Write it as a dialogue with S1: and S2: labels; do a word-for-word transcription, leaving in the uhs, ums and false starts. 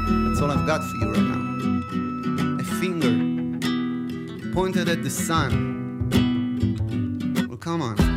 S1: That's all I've got for you right now. A finger pointed at the sun. Well, come on.